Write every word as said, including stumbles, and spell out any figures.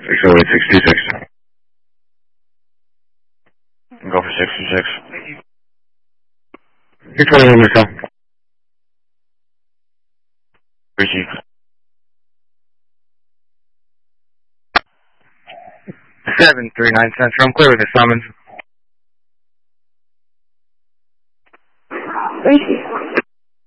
six oh eight, six two six. Go for six two six. You're twenty-one, Michelle. Receive. seven three nine Central. I'm clear with the summons. Thank you.